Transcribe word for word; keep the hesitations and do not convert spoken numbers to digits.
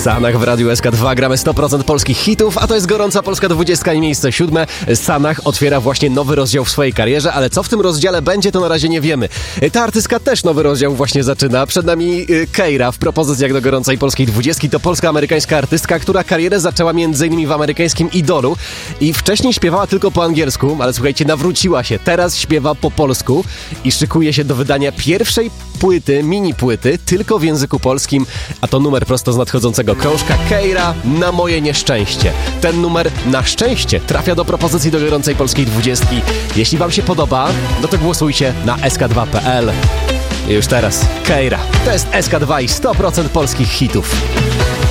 Sanach w Radiu S K dwa gramy sto procent polskich hitów, a to jest gorąca Polska dwudziestka i miejsce siódme. Sanach otwiera właśnie nowy rozdział w swojej karierze, ale co w tym rozdziale będzie, to na razie nie wiemy. Ta artystka też nowy rozdział właśnie zaczyna. Przed nami Keira w propozycjach do gorącej polskiej dwudziestki. To polska-amerykańska artystka, która karierę zaczęła m.in. w amerykańskim Idolu i wcześniej śpiewała tylko po angielsku, ale słuchajcie, nawróciła się. Teraz śpiewa po polsku i szykuje się do wydania pierwszej płyty, mini płyty, tylko w języku polskim, a to numer prosto z nadchodzącego krążka Keira na moje nieszczęście. Ten numer na szczęście trafia do propozycji do gorącej polskiej dwudziestki. Jeśli wam się podoba, no to głosujcie na S K dwa kropka P L. I już teraz Keira. To jest S K dwa i sto procent polskich hitów.